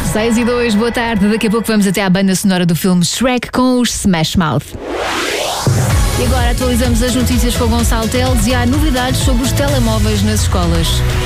6:02, boa tarde. Daqui a pouco vamos até à banda sonora do filme Shrek com os Smash Mouth. E agora atualizamos as notícias com o Gonçalo Teles e há novidades sobre os telemóveis nas escolas.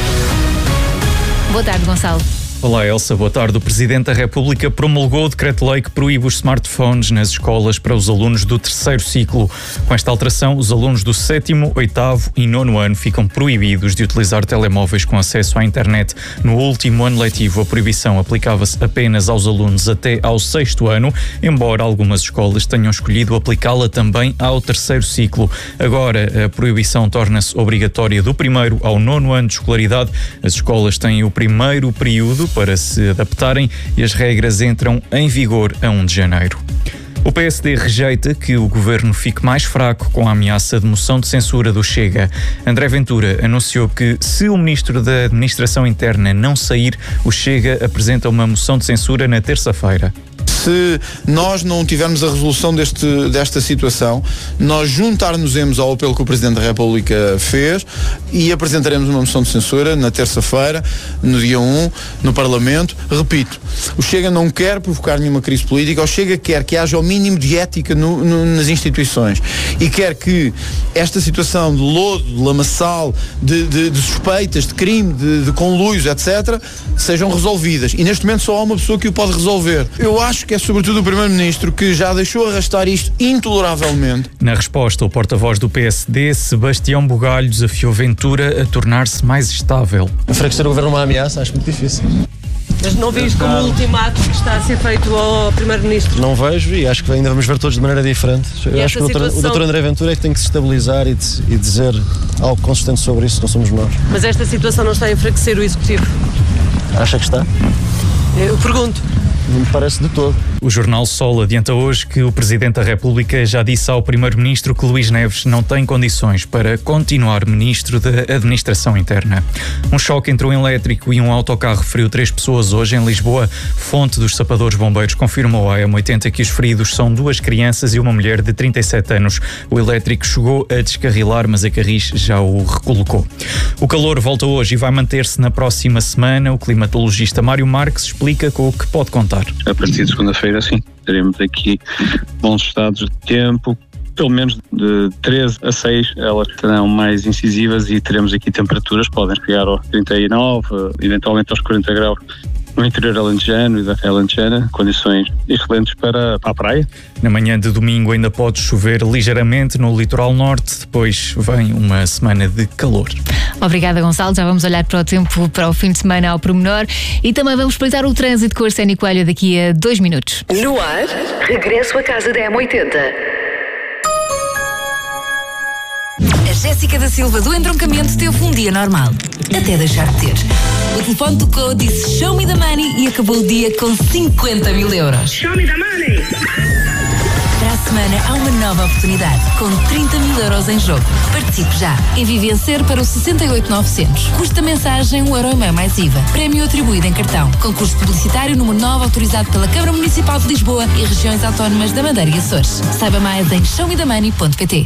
Boa tarde, Gonçalo. Olá, Elsa. Boa tarde. O Presidente da República promulgou o decreto-lei que proíbe os smartphones nas escolas para os alunos do terceiro ciclo. Com esta alteração, os alunos do 7º, 8º e 9º ano ficam proibidos de utilizar telemóveis com acesso à internet. No último ano letivo, a proibição aplicava-se apenas aos alunos até ao 6º ano, embora algumas escolas tenham escolhido aplicá-la também ao terceiro ciclo. Agora, a proibição torna-se obrigatória do 1º ao 9º ano de escolaridade. As escolas têm o primeiro período para se adaptarem e as regras entram em vigor a 1 de janeiro. O PSD rejeita que o governo fique mais fraco com a ameaça de moção de censura do Chega. André Ventura anunciou que, se o ministro da Administração Interna não sair, o Chega apresenta uma moção de censura na terça-feira. Se nós não tivermos a resolução desta situação, nós juntar-nos-emos ao apelo que o Presidente da República fez e apresentaremos uma moção de censura na terça-feira, no dia 1, no Parlamento. Repito, o Chega não quer provocar nenhuma crise política, o Chega quer que haja o mínimo de ética nas instituições e quer que esta situação de lodo, de lamaçal, de suspeitas, de crime, de conluios, etc., sejam resolvidas. E neste momento só há uma pessoa que o pode resolver. Eu acho que é sobretudo o Primeiro-Ministro que já deixou arrastar isto intoleravelmente. Na resposta, o porta-voz do PSD, Sebastião Bugalho, desafiou Ventura a tornar-se mais estável. Enfraquecer o governo uma ameaça, acho muito difícil. Mas não vês como o ultimato que está a ser feito ao Primeiro-Ministro? Não vejo e acho que ainda vamos ver todos de maneira diferente. Eu acho que o Dr. André Ventura é que tem que se estabilizar e dizer algo consistente sobre isso, não somos nós. Mas esta situação não está a enfraquecer o Executivo? Acha que está? Eu pergunto. Não me parece de todo. O jornal Sol adianta hoje que o Presidente da República já disse ao Primeiro-Ministro que Luís Neves não tem condições para continuar Ministro da Administração Interna. Um choque entre um elétrico e um autocarro feriu 3 pessoas hoje em Lisboa. Fonte dos Sapadores Bombeiros confirmou à M80 que os feridos são 2 crianças e uma mulher de 37 anos. O elétrico chegou a descarrilar, mas a Carris já o recolocou. O calor volta hoje e vai manter-se na próxima semana. O climatologista Mário Marques explica com o que pode contar. A partir de segunda-feira, sim, teremos aqui bons estados de tempo, pelo menos de 13 a 6, elas serão mais incisivas e teremos aqui temperaturas que podem chegar aos 39, eventualmente aos 40 graus. No interior alentejano e da alentejana, condições excelentes para a praia. Na manhã de domingo ainda pode chover ligeiramente no litoral norte, depois vem uma semana de calor. Obrigada, Gonçalo. Já vamos olhar para o tempo para o fim de semana ao pormenor e também vamos espreitar o trânsito com a Arsênio Coelho daqui a 2 minutos. No ar, regresso a casa da M80. A Jéssica da Silva do Entroncamento teve um dia normal, até deixar de ter. O telefone tocou, disse show me the money e acabou o dia com 50 mil euros. Show me the money! Para a semana há uma nova oportunidade, com 30 mil euros em jogo. Participe já. Envie vencer para o 68900. Custa mensagem €1,5 mais IVA. Prémio atribuído em cartão. Concurso publicitário número 9, autorizado pela Câmara Municipal de Lisboa e regiões autónomas da Madeira e Açores. Saiba mais em showmethemoney.pt.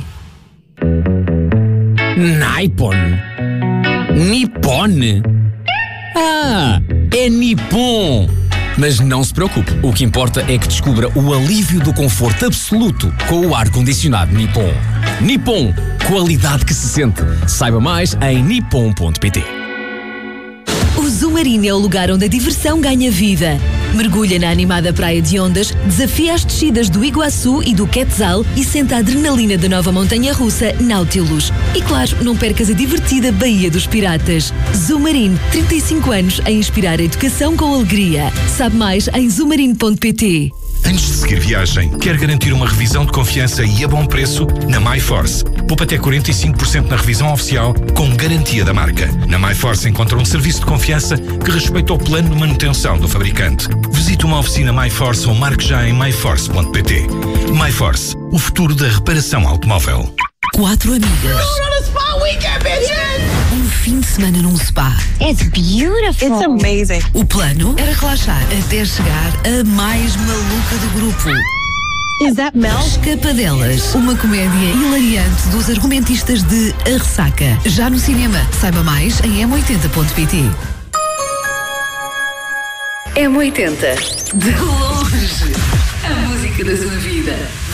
Nippon? Nippon? Ah, é Nippon! Mas não se preocupe, o que importa é que descubra o alívio do conforto absoluto com o ar-condicionado Nippon. Nippon, qualidade que se sente. Saiba mais em nippon.pt. O Zumarino é o lugar onde a diversão ganha vida. Mergulha na animada praia de Ondas, desafia as descidas do Iguaçu e do Quetzal e sente a adrenalina da nova montanha-russa Nautilus. E claro, não percas a divertida Baía dos Piratas. Zumarino, 35 anos a inspirar a educação com alegria. Sabe mais em zumarino.pt. Antes de seguir viagem, quer garantir uma revisão de confiança e a bom preço? Na MyForce. Poupa até 45% na revisão oficial com garantia da marca. Na MyForce encontra um serviço de confiança que respeita o plano de manutenção do fabricante. Visite uma oficina MyForce ou marque já em myforce.pt. MyForce, o futuro da reparação automóvel. 4 amigas. Um fim de semana num spa. It's beautiful. It's amazing. O plano era relaxar até chegar a mais maluca do grupo. Is that Mel? Escapadelas, uma comédia hilariante dos argumentistas de A Ressaca. Já no cinema. Saiba mais em m80.pt. M80. De longe, a música da sua vida.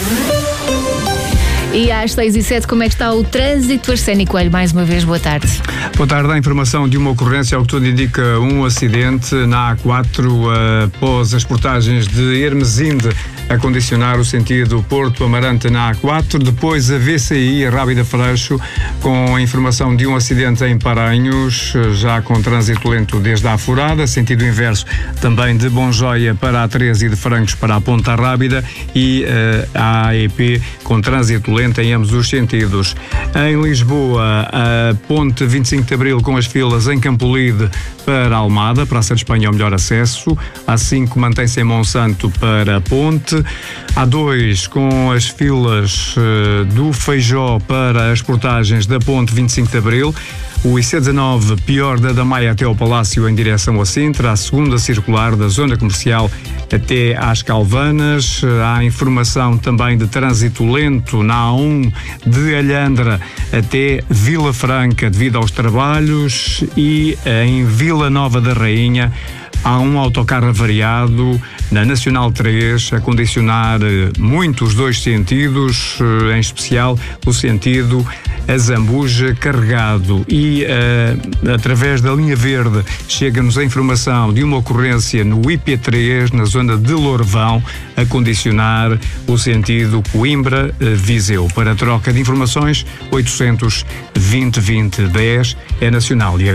E às 6h07, como é que está o trânsito? Arsénio Coelho, mais uma vez, boa tarde. Boa tarde. A informação de uma ocorrência, ao que tudo indica, um acidente na A4 após as portagens de Hermesinde a condicionar o sentido Porto Amarante na A4, depois a VCI, a Rábida Freixo, com a informação de um acidente em Paranhos, já com trânsito lento desde a Furada, sentido inverso também de Bonjoia para a 13 e de Francos para a Ponta Rábida, e a AEP com trânsito lento em ambos os sentidos. Em Lisboa, a ponte 25 de Abril com as filas em Campolide para Almada, Praça de Espanha ao melhor acesso. A5 mantém-se em Monsanto para a ponte. A2 com as filas do Feijó para as portagens da ponte 25 de Abril. O IC19 pior da Damaia até ao Palácio em direção a Sintra, a segunda circular da zona comercial até às Calvanas. Há informação também de trânsito lento na A1 de Alhandra até Vila Franca devido aos trabalhos, e em Vila Nova da Rainha há um autocarro avariado na Nacional 3 a condicionar muito os dois sentidos, em especial o sentido a Zambuja Carregado. E através da linha verde chega-nos a informação de uma ocorrência no IP3 na zona de Lourvão a condicionar o sentido Coimbra-Viseu. Para troca de informações, 800 20 20 10 é nacional.